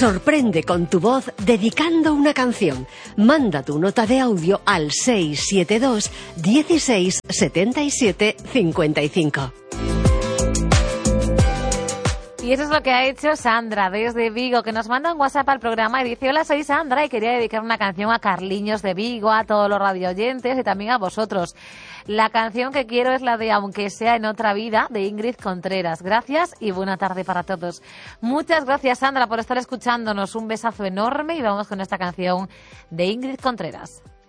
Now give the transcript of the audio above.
Sorprende con tu voz dedicando una canción. Manda tu nota de audio al 672 16 77 55. Y eso es lo que ha hecho Sandra desde Vigo, que nos manda un WhatsApp al programa y dice: hola, soy Sandra y quería dedicar una canción a Carliños de Vigo, a todos los radioyentes y también a vosotros. La canción que quiero es la de Aunque sea en otra vida, de Ingrid Contreras. Gracias y buena tarde para todos. Muchas gracias, Sandra, por estar escuchándonos. Un besazo enorme y vamos con esta canción de Ingrid Contreras.